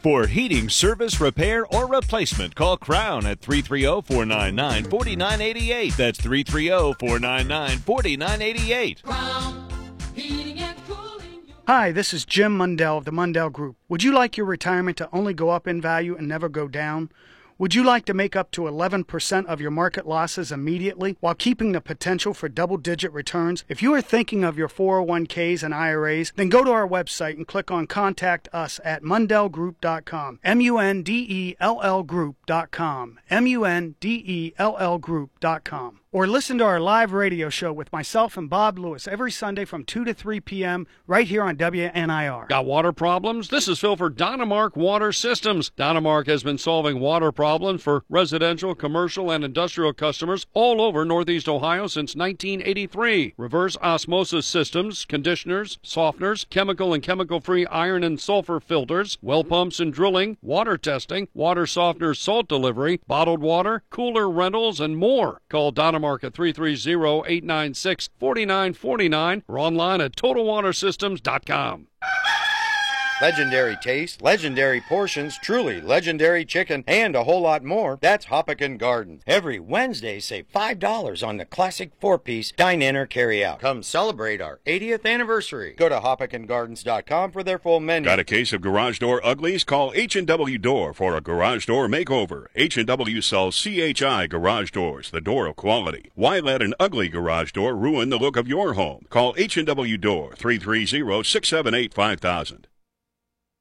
For heating service, repair, or replacement, call Crown at 330-499-4988. That's 330-499-4988. Crown Heating and Cooling. Hi, this is Jim Mundell of the Mundell Group. Would you like your retirement to only go up in value and never go down? Would you like to make up to 11% of your market losses immediately while keeping the potential for double-digit returns? If you are thinking of your 401ks and IRAs, then go to our website and click on Contact Us at mundellgroup.com. MUNDELL Group.com. MUNDELL Group.com. Or listen to our live radio show with myself and Bob Lewis every Sunday from 2 to 3 p.m. right here on WNIR. Got water problems? This is Phil for Dynamark Water Systems. Dynamark has been solving water problems for residential, commercial, and industrial customers all over Northeast Ohio since 1983. Reverse osmosis systems, conditioners, softeners, chemical and chemical-free iron and sulfur filters, well pumps and drilling, water testing, water softeners, salt delivery, bottled water, cooler rentals, and more. Call Dynamark at 330-896-4949 or online at TotalWaterSystems.com. Legendary taste, legendary portions, truly legendary chicken, and a whole lot more. That's Hoppican Gardens. Every Wednesday, save $5 on the classic 4-piece dine-in or carry-out. Come celebrate our 80th anniversary. Go to HoppicanGardens.com for their full menu. Got a case of garage door uglies? Call H&W Door for a garage door makeover. H&W sells CHI garage doors, the door of quality. Why let an ugly garage door ruin the look of your home? Call H&W Door, 330-678-5000.